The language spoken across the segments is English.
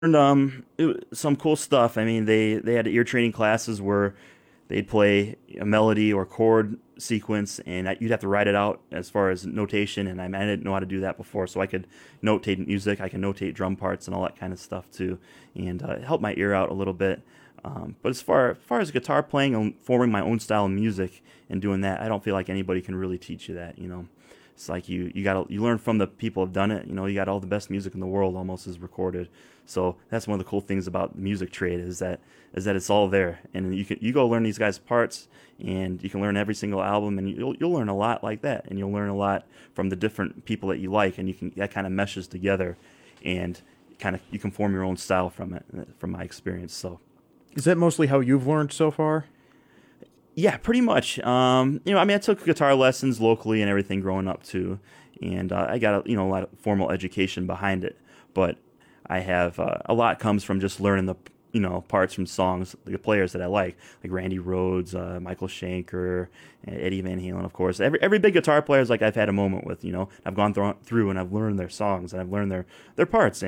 learned some cool stuff. I mean, they had ear training classes where they'd play a melody or chord sequence, and you'd have to write it out as far as notation. And I didn't know how to do that before, so I could notate music, I can notate drum parts and all that kind of stuff too, and it helped my ear out a little bit. But as far as guitar playing and forming my own style of music and doing that, I don't feel like anybody can really teach you that. It's like you learn from the people who've done it. You got all the best music in the world almost is recorded. So that's one of the cool things about the music trade is that it's all there, and you go learn these guys' parts, and you can learn every single album, and you'll learn a lot like that, and you'll learn a lot from the different people that you like, and that kind of meshes together, and kind of you can form your own style from it, from my experience. So Is that mostly how you've learned so far? yeah, pretty much. I mean, I took guitar lessons locally and everything growing up too, and I got a lot of formal education behind it. But I have a lot comes from just learning the parts from songs, the players that I like Randy Rhoads, Michael Schenker, Eddie Van Halen, of course. Every big guitar player is like I've had a moment with. I've gone through and I've learned their songs and I've learned their parts,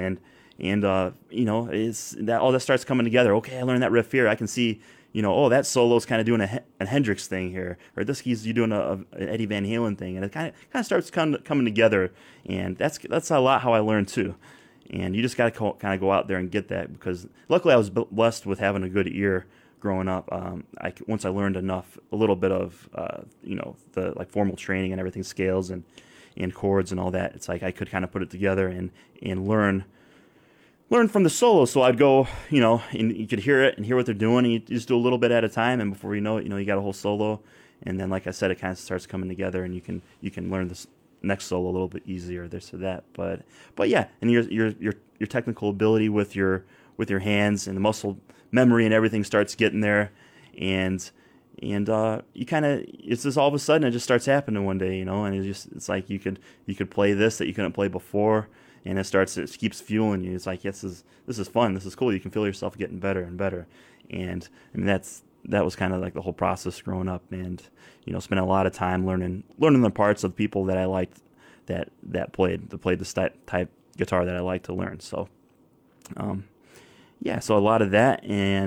and it's that all that starts coming together. Okay, I learned that riff here. I can see, oh, that solo's kind of doing a Hendrix thing here, or this he's you doing an Eddie Van Halen thing, and it kind of starts coming together, and that's a lot how I learned too. And you just got to kind of go out there and get that, because luckily I was blessed with having a good ear growing up. Once I learned a little bit of the like formal training and everything, scales and chords and all that. It's like I could kind of put it together and learn from the solo. So I'd go, and you could hear it and hear what they're doing, and you just do a little bit at a time, and before you know it, you got a whole solo, and then like I said, it kind of starts coming together, and you can learn this next solo a little bit easier, this or that. But yeah, and your technical ability with your hands and the muscle memory and everything starts getting there, and you kind of, it's just all of a sudden it just starts happening one day, and it's like you could play this that you couldn't play before, and it keeps fueling you. It's like, yes, this is fun, this is cool. You can feel yourself getting better and better, and I mean that was kind of like the whole process growing up, and spending a lot of time learning the parts of people that I liked that played the type guitar that I like to learn. So yeah, so a lot of that,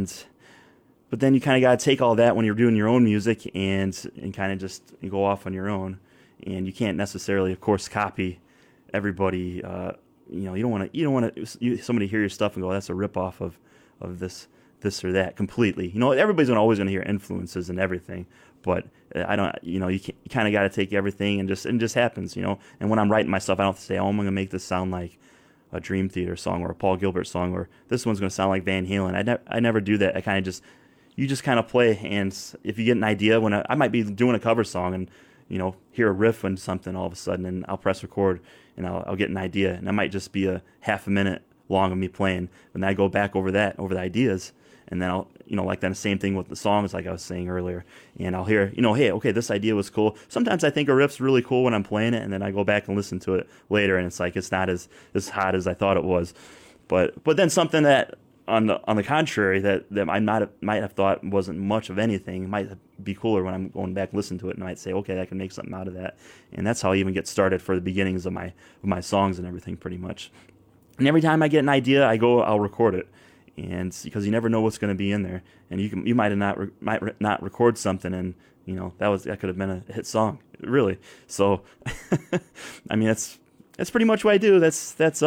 but then you kind of got to take all that when you're doing your own music and kind of just you go off on your own, and you can't necessarily, of course, copy everybody. You don't want somebody hear your stuff and go, that's a rip off of this or that completely. Everybody's always going to hear influences and everything, but I don't. You kind of got to take everything and it just happens. And when I'm writing my stuff, I don't have to say, oh, I'm going to make this sound like a Dream Theater song or a Paul Gilbert song, or this one's going to sound like Van Halen. I never do that. I kind of just kind of play, and if you get an idea, when I might be doing a cover song and hear a riff and something all of a sudden, and I'll press record and I'll get an idea, and that might just be a half a minute long of me playing, and then I go back over the ideas, and then I'll like then the same thing with the songs, like I was saying earlier, and I'll hear hey, okay, this idea was cool. Sometimes I think a riff's really cool when I'm playing it, and then I go back and listen to it later, and it's like it's not as hot as I thought it was, but then something that on the contrary that I might have thought wasn't much of anything might be cooler when I'm going back and listen to it, and I might say, okay, I can make something out of that, and that's how I even get started for the beginnings of my songs and everything, pretty much. And every time I get an idea, I'll record it, and because you never know what's going to be in there, and you might not record something, and that could have been a hit song, really. So, I mean, that's pretty much what I do. That's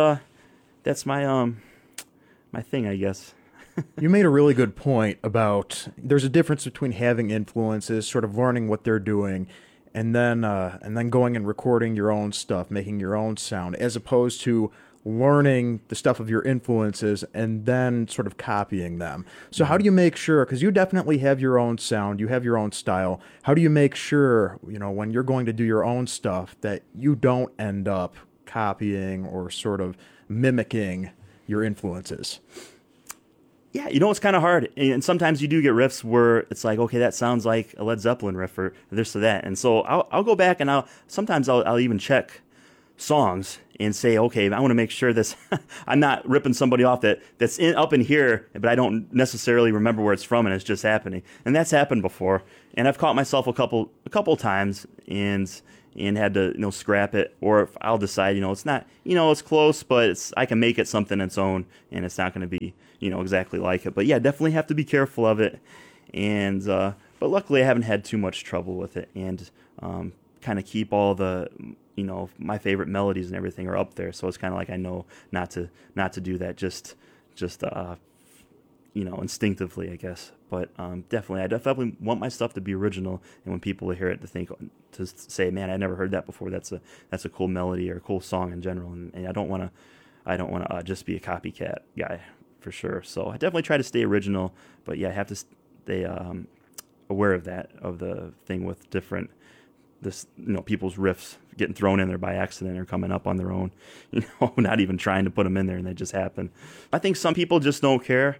my thing, I guess. You made a really good point about there's a difference between having influences, sort of learning what they're doing, and then going and recording your own stuff, making your own sound, as opposed to learning the stuff of your influences and then sort of copying them. So how do you make sure, because you definitely have your own sound, you have your own style, how do you make sure, when you're going to do your own stuff, that you don't end up copying or sort of mimicking your influences? Yeah, it's kind of hard, and sometimes you do get riffs where it's like, okay, that sounds like a Led Zeppelin riff or this or that, and so I'll go back and I'll even check songs and say, okay, I want to make sure this I'm not ripping somebody off that's up in here, but I don't necessarily remember where it's from, and it's just happening, and that's happened before, and I've caught myself a couple times, and and had to scrap it, or if I'll decide it's not it's close, but I can make it something its own, and it's not going to be exactly like it. But yeah, definitely have to be careful of it, and but luckily I haven't had too much trouble with it, and kind of keep all the my favorite melodies and everything are up there, so it's kind of like I know not to do that just instinctively, I guess. But definitely, I definitely want my stuff to be original, and when people hear it, to say, "Man, I never heard that before. That's a cool melody or a cool song in general." And I don't want to just be a copycat guy for sure. So I definitely try to stay original, but yeah, I have to stay aware of the thing with different people's riffs getting thrown in there by accident or coming up on their own, not even trying to put them in there, and they just happen. I think some people just don't care.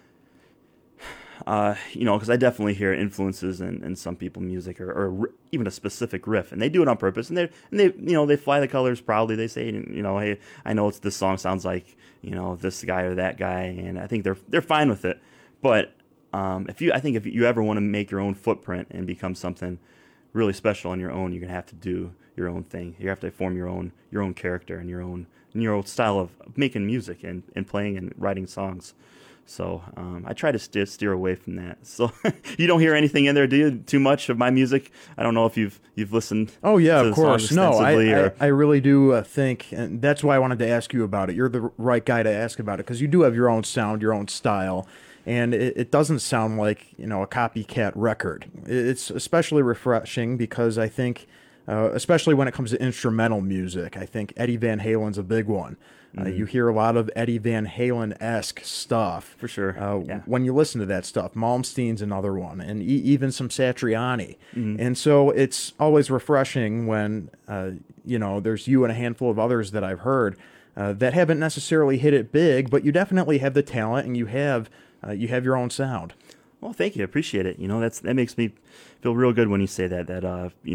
Because I definitely hear influences in some people's music, or even a specific riff, and they do it on purpose, and they fly the colors proudly. They say, hey, I know this song sounds like this guy or that guy, and I think they're fine with it. But if you ever want to make your own footprint and become something really special on your own, you're gonna have to do your own thing. You have to form your own character and your own style of making music and playing and writing songs. So I try to steer away from that. So you don't hear anything in there, do you? Too much of my music? I don't know if you've listened. Oh yeah, to of course. No, I I really do think, and that's why I wanted to ask you about it. You're the right guy to ask about it, because you do have your own sound, your own style, and it doesn't sound like a copycat record. It's especially refreshing because I think, especially when it comes to instrumental music, I think Eddie Van Halen's a big one. You hear a lot of Eddie Van Halen-esque stuff. For sure. Yeah. When you listen to that stuff. Malmsteen's another one, and even some Satriani. And so it's always refreshing when, there's you and a handful of others that I've heard that haven't necessarily hit it big, but you definitely have the talent, and you have your own sound. Well, thank you. I appreciate it. That makes me feel real good when you say that,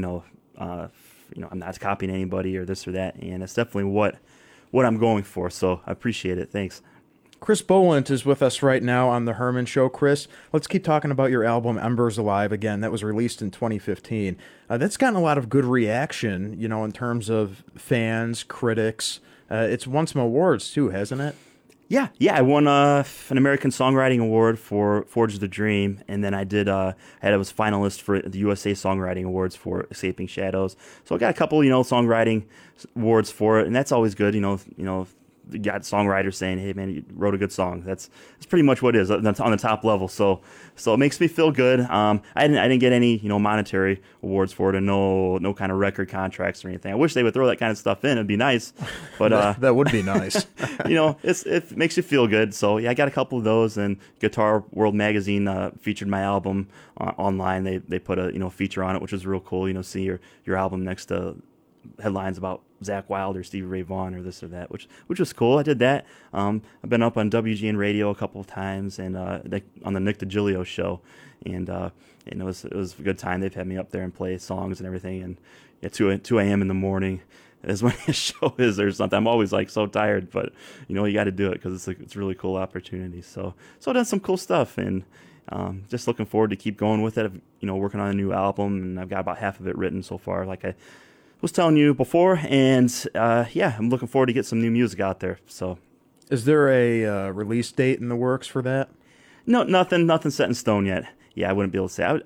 I'm not copying anybody or this or that, and it's definitely what I'm going for, so I appreciate it. Thanks. Chris Bolent is with us right now on The Herman Show. Chris, let's keep talking about your album Embers Alive again. That was released in 2015. That's gotten a lot of good reaction, in terms of fans, critics. It's won some awards too, hasn't it? Yeah, I won an American Songwriting Award for Forge the Dream, and then I was finalist for the USA Songwriting Awards for Escaping Shadows. So I got a couple, songwriting awards for it, and that's always good. You got songwriters saying, "Hey, man, you wrote a good song." That's pretty much what it is on the top level. So it makes me feel good. I didn't get any monetary awards for it, and no kind of record contracts or anything. I wish they would throw that kind of stuff in. It'd be nice, but that would be nice. It makes you feel good. So yeah, I got a couple of those, and Guitar World Magazine featured my album online. They put a feature on it, which was real cool. See your album next to headlines about Zakk Wylde or Stevie Ray Vaughan or this or that, which was cool. I did that. I've been up on WGN radio a couple of times, and on the Nick DiGilio show, and it was a good time. They've had me up there and play songs and everything, and at 2 a.m. in the morning is when the show is or something. I'm always like so tired, but you got to do it because it's a really cool opportunity. So I've done some cool stuff, and just looking forward to keep going with it. Working on a new album, and I've got about half of it written so far, like I was telling you before, and I'm looking forward to get some new music out there. So, is there a release date in the works for that? No, nothing set in stone yet. Yeah, I wouldn't be able to say.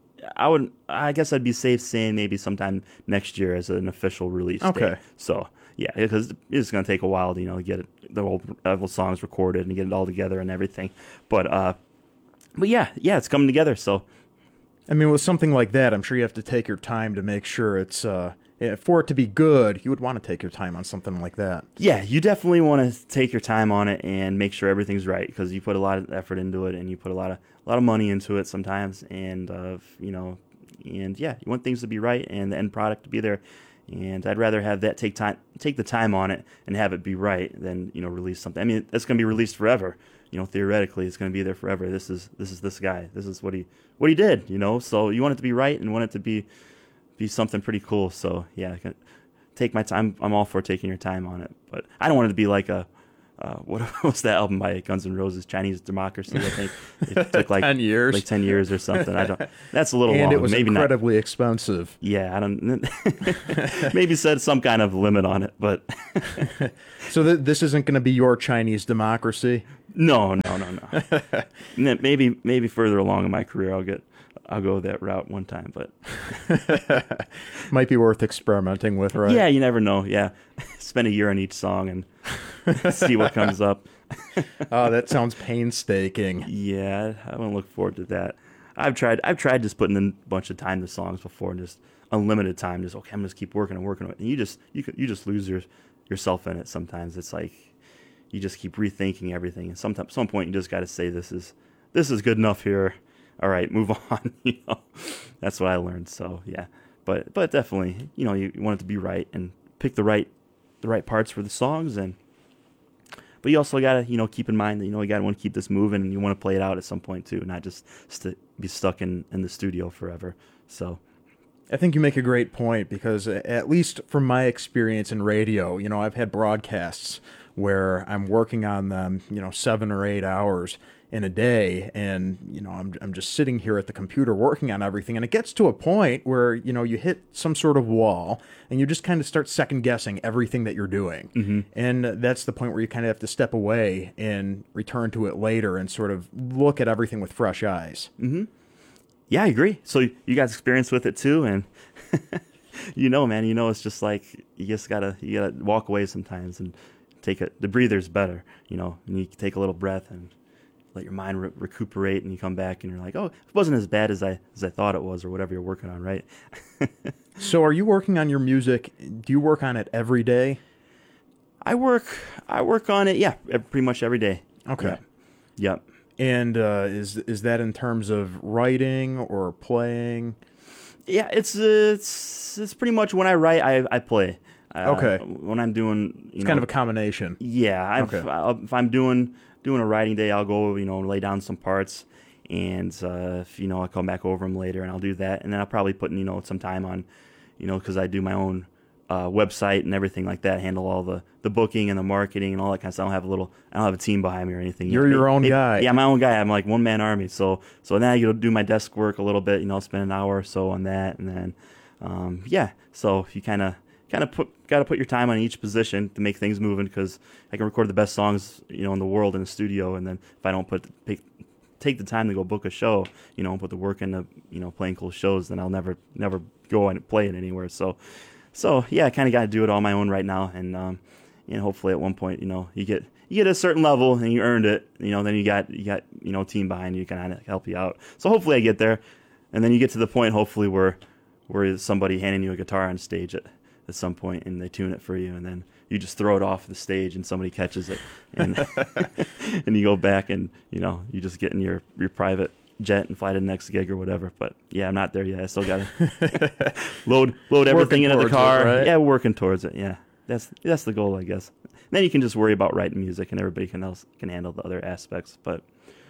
I guess I'd be safe saying maybe sometime next year as an official release date. So yeah, because it's going to take a while to get the old songs recorded and get it all together and everything. But yeah, it's coming together. So, I mean, with something like that, I'm sure you have to take your time to make sure it's. For it to be good, you would want to take your time on something like that. Yeah, you definitely want to take your time on it and make sure everything's right, because you put a lot of effort into it and you put a lot of money into it sometimes, and you want things to be right and the end product to be there. And I'd rather have that take the time on it and have it be right than release something. I mean, it's going to be released forever. Theoretically, it's going to be there forever. This is this guy. This is what he did. So you want it to be right and want it to be something pretty cool. So yeah, I can take my time. I'm all for taking your time on it, but I don't want it to be like a what was that album by Guns N' Roses, Chinese Democracy? I think it took like 10 years, like 10 years or something. I don't. That's a little and long. it was Maybe incredibly expensive. Yeah, I don't. Maybe set some kind of limit on it, but So this isn't going to be your Chinese Democracy. no. Maybe further along in my career, I'll go that route one time, but Might be worth experimenting with, right? yeah, you never know. Yeah, spend a year on each song and see what comes up. Oh, that sounds painstaking. Yeah, I wouldn't look forward to that. I've tried just putting in a bunch of time to songs before, and just unlimited time. Just okay, I'm just keep working on it, and you just lose yourself in it. Sometimes it's like you just keep rethinking everything, and some point you just got to say this is good enough here. All right, move on. That's what I learned. So yeah, but definitely, you want it to be right and pick the right parts for the songs, but you also got to keep in mind that you got to want to keep this moving, and you want to play it out at some point too, not just be stuck in the studio forever. So I think you make a great point, because at least from my experience in radio, I've had broadcasts where I'm working on them, 7 or 8 hours in a day, and I'm just sitting here at the computer working on everything, and it gets to a point where you hit some sort of wall, and you just kind of start second guessing everything that you're doing. Mm-hmm. And that's the point where you kind of have to step away and return to it later and sort of look at everything with fresh eyes. Mm-hmm. Yeah, I agree. So you guys experience with it too, and man, it's just like you gotta walk away sometimes and the breather's better, and you take a little breath and let your mind recuperate, and you come back and you're like, oh, it wasn't as bad as I thought it was, or whatever you're working on, right? So are you working on your music? Do you work on it every day? I work on it, yeah, pretty much every day. Okay. Yeah. Yep. And is that in terms of writing or playing? Yeah, it's pretty much when I write, I play. Okay. When I'm doing, It's kind of a combination. Yeah. Okay. If I'm doing a writing day, I'll go, lay down some parts, and if I'll come back over them later, and I'll do that, and then I'll probably put some time on, because I do my own website and everything like that, handle all the booking and the marketing and all that kind of stuff. I don't have a team behind me or anything. You're your own guy. Yeah, my own guy. I'm like one man army. So then I do my desk work a little bit. Spend an hour or so on that, and then So you kind of got to put your time on each position to make things moving, because I can record the best songs in the world in the studio, and then if I don't take the time to go book a show, and put the work into playing cool shows, then I'll never go and play it anywhere. So yeah, I kind of got to do it all on my own right now, and hopefully at one point you get a certain level and you earned it, then you got a team behind you kind of help you out. So hopefully I get there, and then you get to the point hopefully where somebody handing you a guitar on stage at some point, and they tune it for you, and then you just throw it off the stage and somebody catches it, and and you go back and you just get in your private jet and fly to the next gig or whatever. But yeah, I'm not there yet. I still gotta load everything into the car. Right? Yeah, working towards it. Yeah, that's the goal, I guess. And then you can just worry about writing music, and everybody can handle the other aspects. But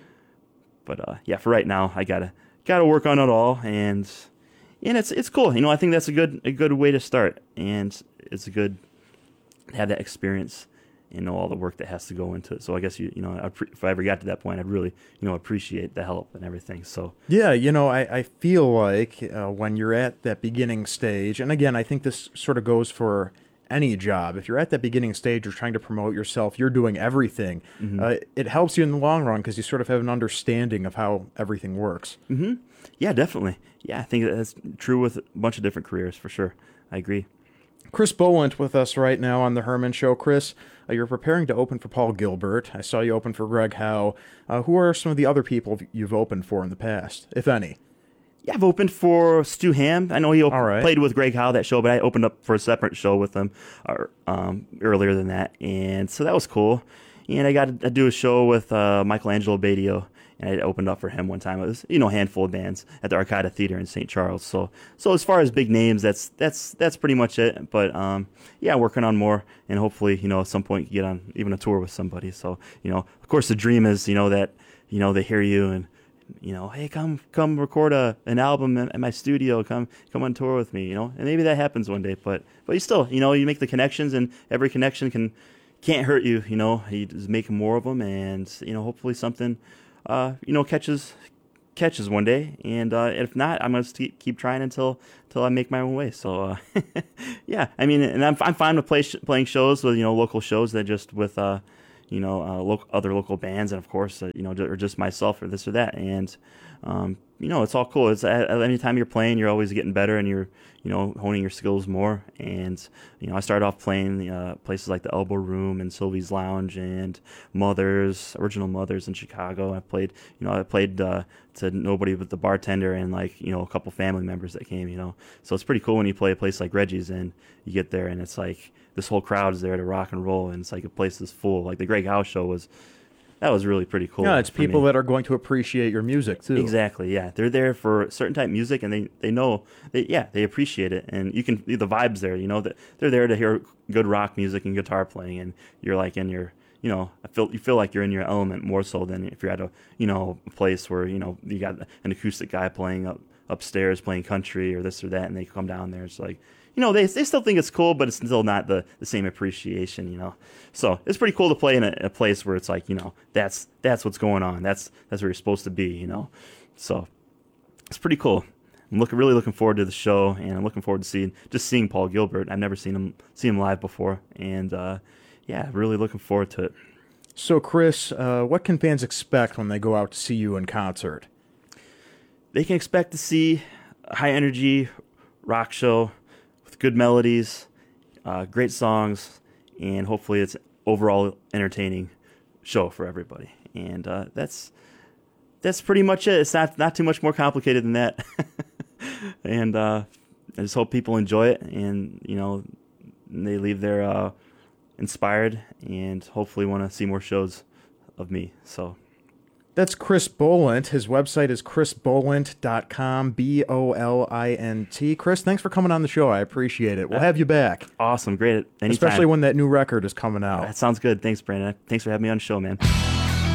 yeah, for right now, I gotta work on it all, and it's cool. I think that's a good way to start, and it's a good to have that experience. All the work that has to go into it. So I guess if I ever got to that point, I'd really appreciate the help and everything. So yeah, I feel like when you're at that beginning stage, and again, I think this sort of goes for any job. If you're at that beginning stage, you're trying to promote yourself, you're doing everything. Mm-hmm. It helps you in the long run, because you sort of have an understanding of how everything works. Mm-hmm. Yeah, definitely. Yeah, I think that's true with a bunch of different careers for sure. I agree. Chris Bolent with us right now on The Herman Show. Chris, you're preparing to open for Paul Gilbert. I saw you open for Greg Howe. Who are some of the other people you've opened for in the past, if any? Yeah, I've opened for Stu Hamm. I know he right. played with Greg Howe that show, but I opened up for a separate show with him earlier than that, and so that was cool. And I got to do a show with Michelangelo Badio, and I opened up for him one time. It was a handful of bands at the Arcada Theater in St. Charles. So as far as big names, that's pretty much it. But yeah, working on more, and hopefully at some point get on even a tour with somebody. So of course the dream is that they hear you and hey, come record an album at my studio, come on tour with me, and maybe that happens one day. But you still you make the connections, and every connection can't hurt you. He's making more of them, and hopefully something catches one day, and if not, I'm gonna keep trying until I make my own way. So yeah, I mean, and I'm fine with playing shows with local shows that just with other local bands, and of course or just myself or this or that, and it's all cool. It's anytime you're playing, you're always getting better, and you're honing your skills more. And I started off playing places like the Elbow Room and Sylvie's Lounge and Original Mothers in Chicago. I played to nobody but the bartender and a couple family members that came. So it's pretty cool when you play a place like Reggie's and you get there and it's like this whole crowd is there to rock and roll, and it's like a place is full. Like the Greg Howe show was really pretty cool. Yeah, it's people that are going to appreciate your music too. Exactly. Yeah, they're there for certain type of music, and they know they appreciate it, and you can the vibes there. That they're there to hear good rock music and guitar playing, and you're like in your you feel like you're in your element more so than if you're at a place where you got an acoustic guy playing upstairs playing country or this or that, and they come down there. It's like they still think it's cool, but it's still not the same appreciation. So it's pretty cool to play in a place where it's like that's what's going on. That's where you're supposed to be. So it's pretty cool. I'm really looking forward to the show, and I'm looking forward to seeing Paul Gilbert. I've never seen him live before, and really looking forward to it. So Chris, what can fans expect when they go out to see you in concert? They can expect to see a high energy rock show with good melodies, great songs, and hopefully it's overall entertaining show for everybody. And that's pretty much it. It's not too much more complicated than that. And I just hope people enjoy it, and they leave there inspired, and hopefully want to see more shows of me. So that's Chris Bolint. His website is chrisbolint.com, Bolint. Chris, thanks for coming on the show. I appreciate it. We'll have you back. Awesome. Great. Anytime. Especially when that new record is coming out. That sounds good. Thanks, Brandon. Thanks for having me on the show, man.